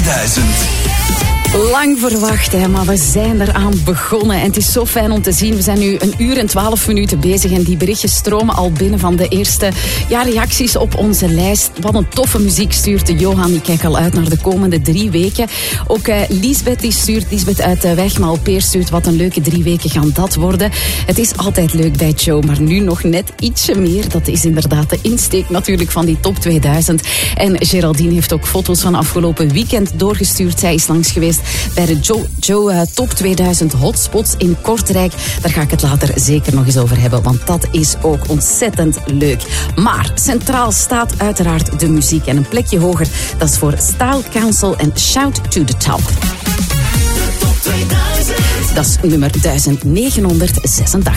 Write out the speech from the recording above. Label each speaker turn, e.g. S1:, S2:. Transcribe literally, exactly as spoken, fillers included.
S1: tweeduizend.
S2: Lang verwacht, hè, maar we zijn eraan begonnen. En het is zo fijn om te zien. We zijn nu een uur en twaalf minuten bezig. En die berichtjes stromen al binnen van de eerste ja, reacties op onze lijst. Wat een toffe muziek stuurt de Johan. Ik kijk al uit naar de komende drie weken. Ook uh, Lisbeth die stuurt, Lisbeth uit uh, Wegmaalpeer stuurt. Wat een leuke drie weken gaan dat worden. Het is altijd leuk bij Joe, maar nu nog net ietsje meer. Dat is inderdaad de insteek natuurlijk van die top tweeduizend. En Geraldine heeft ook foto's van afgelopen weekend doorgestuurd. Zij is langs geweest bij de Joe, Joe uh, Top tweeduizend Hotspots in Kortrijk. Daar ga ik het later zeker nog eens over hebben, want dat is ook ontzettend leuk. Maar centraal staat uiteraard de muziek. En een plekje hoger, dat is voor Style Council en Shout to the Top.
S1: De top tweeduizend.
S2: Dat is nummer duizend negenhonderdzesentachtig.